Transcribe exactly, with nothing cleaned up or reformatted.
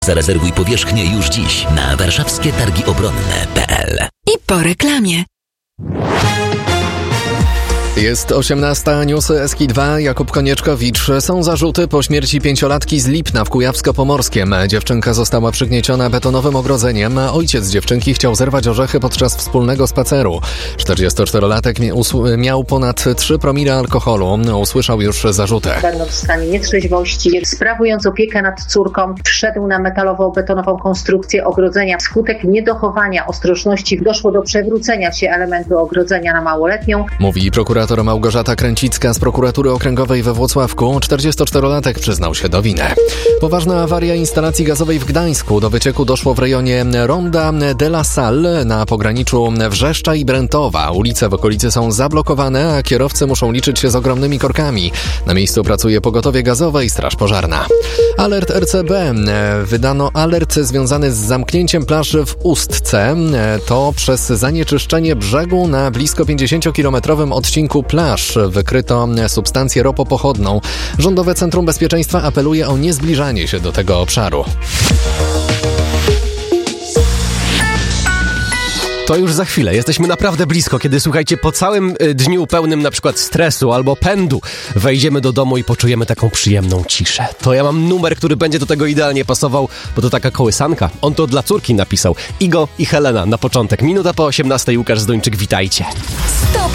Zarezerwuj powierzchnię już dziś na warszawskie targi obronne kropka p l. I po reklamie. Jest osiemnasta, newsy S K I dwa, Jakub Konieczkowicz. Są zarzuty po śmierci pięciolatki z Lipna w Kujawsko-Pomorskiem. Dziewczynka została przygnieciona betonowym ogrodzeniem, a ojciec dziewczynki chciał zerwać orzechy podczas wspólnego spaceru. czterdziestoczterolatek miał ponad trzy promile alkoholu. Usłyszał już zarzuty. Będąc w stanie nietrzeźwości, sprawując opiekę nad córką, wszedł na metalowo-betonową konstrukcję ogrodzenia. Wskutek niedochowania ostrożności doszło do przewrócenia się elementu ogrodzenia na małoletnią. Mówi prokurator Małgorzata Kręcicka z prokuratury okręgowej we Włocławku. czterdziestoczterolatek przyznał się do winy. Poważna awaria instalacji gazowej w Gdańsku. Do wycieku doszło w rejonie Ronda de la Salle na pograniczu Wrzeszcza i Brętowa. Ulice w okolicy są zablokowane, a kierowcy muszą liczyć się z ogromnymi korkami. Na miejscu pracuje pogotowie gazowe i straż pożarna. Alert R C B. Wydano alert związany z zamknięciem plaży w Ustce. To przez zanieczyszczenie brzegu na blisko pięćdziesięciokilometrowym odcinku plaż wykryto substancję ropopochodną. Rządowe Centrum Bezpieczeństwa apeluje o niezbliżanie się do tego obszaru. To już za chwilę. Jesteśmy naprawdę blisko, kiedy, słuchajcie, po całym dniu pełnym na przykład stresu albo pędu wejdziemy do domu i poczujemy taką przyjemną ciszę. To ja mam numer, który będzie do tego idealnie pasował, bo to taka kołysanka. On to dla córki napisał. Igo i Helena na początek. Minuta po osiemnastej. Łukasz Zdończyk, witajcie. Stop